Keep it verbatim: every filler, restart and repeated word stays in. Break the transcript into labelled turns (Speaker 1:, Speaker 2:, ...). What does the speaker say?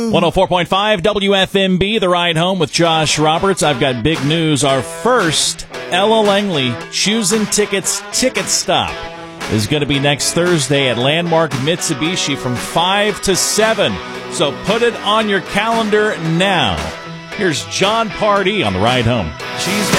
Speaker 1: one oh four point five W F M B, The Ride Home with Josh Roberts. I've got big news. Our first Ella Langley Shoes and Tickets ticket stop is going to be next Thursday at Landmark Mitsubishi from five to seven. So put it on your calendar now. Here's John Pardee on The Ride Home.
Speaker 2: She's got